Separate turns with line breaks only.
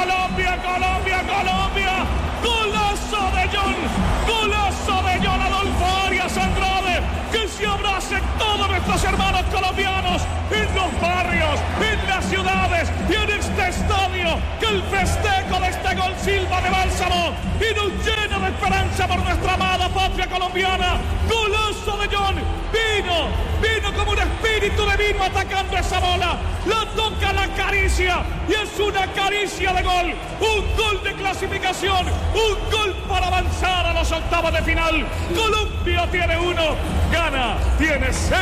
Colombia, Colombia, Colombia. Golazo de John. Golazo de John Adolfo Arias Andrade. Que se abracen todos nuestros hermanos colombianos en los barrios, en las ciudades y en este estadio. Que el festejo de este gol silba de bálsamo y nos llena de esperanza por nuestra amada patria colombiana. Golazo de John. Vino como un espíritu de vino atacando esa bola. La toca, la acaricia y es una caricia de gol. Un gol de clasificación. Un gol para avanzar a los octavos de final. Colombia tiene 1, Ghana tiene 0.